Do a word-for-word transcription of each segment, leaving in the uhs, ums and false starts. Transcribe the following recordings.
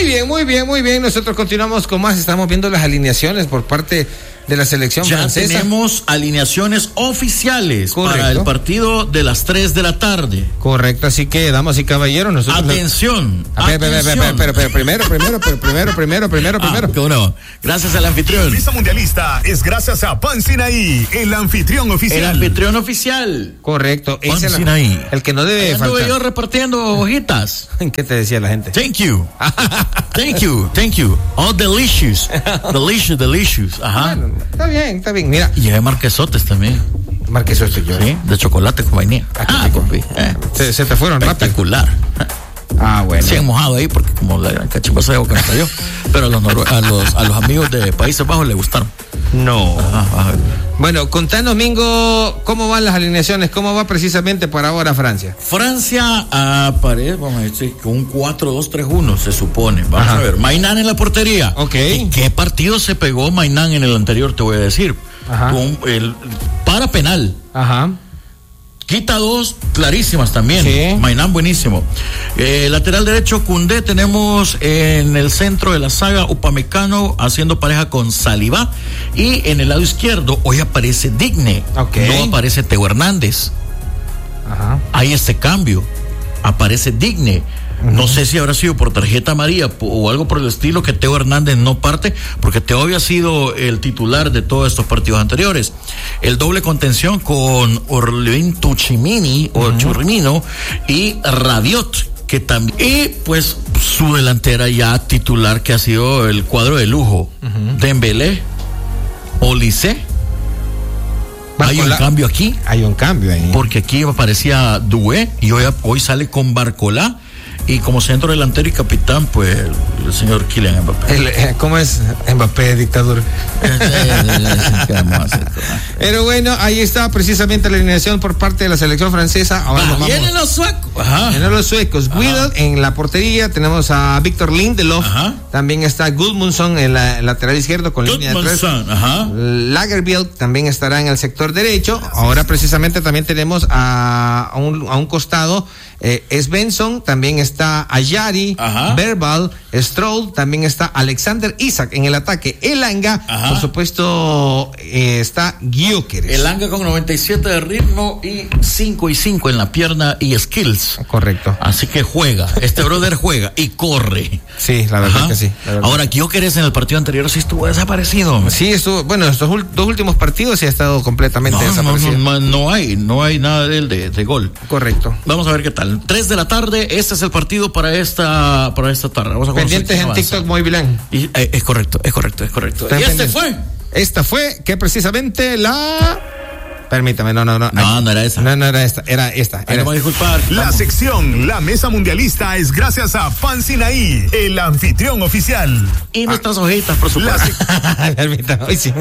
bien, muy bien, muy bien. Nosotros continuamos con más. Estamos viendo las alineaciones por parte de la selección ya francesa. Ya tenemos alineaciones oficiales. Correcto. Para el partido de las tres de la tarde. Correcto, así que, damas y caballeros, nosotros... Atención. A ver, atención. Pero, pero, pero, pero, primero, primero, pero, primero, primero, primero, primero. Ah, ¿cómo no? Gracias al anfitrión. La mesa mundialista es gracias a Pan Sinaí, el anfitrión oficial. El anfitrión oficial. Correcto. Pan Ese Sinaí. El que no debe Anduve faltar. yo repartiendo hojitas. ¿Qué te decía la gente? Thank you. Thank you, thank you. All delicious. Delicious, delicious. Ajá. Bueno, está bien, está bien. Mira. Y llevé marquesotes también. Marquesotes yo. Sí, de chocolate con vainilla. Ah, eh. se, se te fueron espectacular. Rápido. Ah, bueno. Se han mojado ahí porque como la cachipazo de agua que nos cayó. Pero a los, a los a los amigos de Países Bajos les gustaron. No. Ajá, ajá. Bueno, contanos, Mingo, ¿cómo van las alineaciones? ¿Cómo va precisamente por ahora Francia? Francia aparece, vamos a decir, con un cuatro dos tres uno se supone. Vamos Ajá. a ver. Mainán en la portería. Ok. ¿Y qué partido se pegó Mainán en el anterior? Te voy a decir. Ajá. Con el para penal. Ajá. Quita dos clarísimas también. Sí. Mainán buenísimo. Eh, lateral derecho, Koundé. Tenemos en el centro de la saga Upamecano haciendo pareja con Saliba. Y en el lado izquierdo hoy aparece Digne. Okay. No aparece Teo Hernández. Ajá. Hay este cambio. Aparece Digne. Uh-huh. No sé si habrá sido por tarjeta amarilla o algo por el estilo que Teo Hernández no parte, porque Teo había sido el titular de todos estos partidos anteriores. El doble contención con Orlin Tuchimini uh-huh. o Churrimino y Rabiot, que también, y pues su delantera ya titular, que ha sido el cuadro de lujo. Uh-huh. Dembélé, Olise. Hay un cambio aquí. Hay un cambio ahí. Porque aquí aparecía Doué y hoy, hoy sale con Barcolá. Y como centro delantero y capitán, pues el señor Kylian Mbappé. El, eh, ¿Cómo es Mbappé, dictador? Pero bueno, ahí está precisamente la alineación por parte de la selección francesa. Ahora ah, nos vamos. Vienen los suecos. Ajá. Vienen los suecos. Guido en la portería. Tenemos a Víctor Lindelof. Ajá. También está Gudmundsson en la lateral izquierdo con línea de tres. Ajá. Lagerbielke también estará en el sector derecho. Ahora precisamente también tenemos a, a, un, a un costado eh, Svensson, también está Ayari, Verbal, Stroll, también está Alexander Isak en el ataque. Elanga, Ajá. por supuesto, eh, está Gyökeres. Elanga con noventa y siete de ritmo y cinco y cinco en la pierna y skills. Correcto. Así que juega, este brother juega y corre. Sí, la verdad Ajá. que sí. Verdad. Ahora, Gyökeres en el partido anterior sí estuvo desaparecido. Sí, estuvo, bueno, estos ul- dos últimos partidos sí ha estado completamente no, desaparecido. No, no, no hay, no hay nada de él de, de gol. Correcto. Vamos a ver qué tal. tres de la tarde, este es el partido para esta para esta tarde. Vamos a pendientes en TikTok muy bien. Y, eh, es correcto, es correcto, es correcto. ¿Y este fue? Esta fue que precisamente la... Permítame, no, no, no. No, no era esa. No, no era esta, era esta. Era esta. Disculpar. La Vamos. sección La Mesa Mundialista es gracias a Pan Sinaí, el anfitrión oficial. Y ah. nuestras hojitas, por supuesto. Se... Permítame, hoy sí.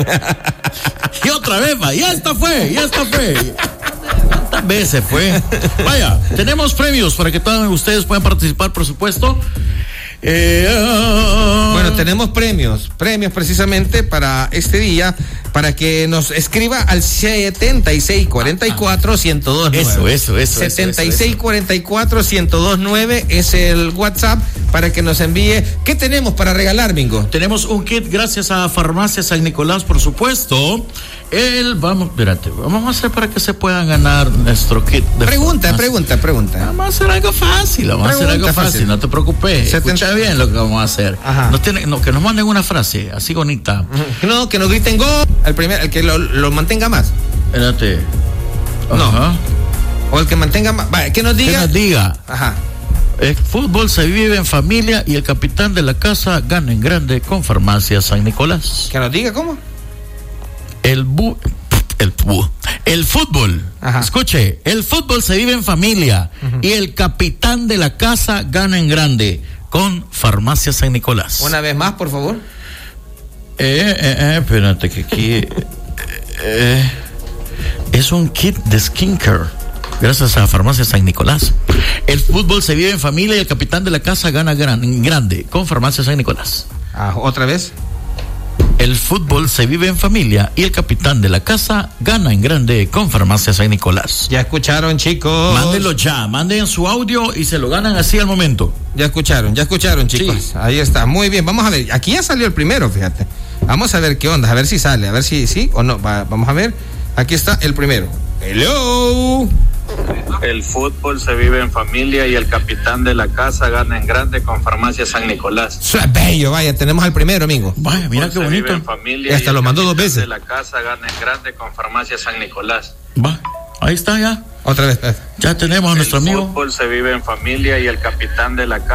Y otra vez, va, ya esta fue, ya esta fue. ¿Cuántas veces fue? Vaya, tenemos premios para que todos ustedes puedan participar, por supuesto. Eh, uh... Bueno, tenemos premios, premios precisamente para este día, para que nos escriba al setenta y seis cuarenta y cuatro, ciento dos nueve. Eso, eso, eso. setenta y seis cuarenta y cuatro, ciento dos nueve es el WhatsApp para que nos envíe. ¿Qué tenemos para regalar, Mingo? Tenemos un kit gracias a Farmacia San Nicolás, por supuesto. El, vamos, espérate, vamos a hacer para que se puedan ganar nuestro kit. De pregunta, farmacia. pregunta, pregunta. Vamos a hacer algo fácil, vamos pregunta a hacer algo fácil. fácil, no te preocupes. setenta Escucha bien lo que vamos a hacer. No tiene, no, que nos manden una frase así bonita. No, que nos griten gol. El primer, el que lo, lo mantenga más. Espérate. No. Ajá. O el que mantenga más. Vale, que nos diga. Que nos diga. Ajá. El fútbol se vive en familia y el capitán de la casa gana en grande con Farmacia San Nicolás. Que nos diga cómo. El bu el bu el fútbol. Ajá. Escuche, el fútbol se vive en familia uh-huh. y el capitán de la casa gana en grande con Farmacia San Nicolás. Una vez más, por favor. Eh, eh, eh espérate que aquí eh, eh, es un kit de skincare. Gracias a Farmacia San Nicolás. El fútbol se vive en familia y el capitán de la casa gana gran, grande con Farmacia San Nicolás. Ah, ¿otra vez? El El fútbol se vive en familia y el capitán de la casa gana en grande con Farmacia San Nicolás. Ya escucharon, chicos. Mándenlo ya, manden su audio y se lo ganan así al momento. Ya escucharon, ya escucharon, chicos. Sí. Ahí está, muy bien. Vamos a ver, aquí ya salió el primero, fíjate. Vamos a ver qué onda, a ver si sale, a ver si sí o no. Va, vamos a ver, aquí está el primero. Hello. El fútbol se vive en familia y el capitán de la casa gana en grande con Farmacia San Nicolás. Eso es bello, vaya, tenemos al primero, amigo. Vaya, mira qué bonito. En familia y hasta y lo mandó dos veces. El capitán de la casa gana en grande con Farmacia San Nicolás. Va, ahí está ya. Otra vez. Ya tenemos a nuestro el amigo. El fútbol se vive en familia y el capitán de la casa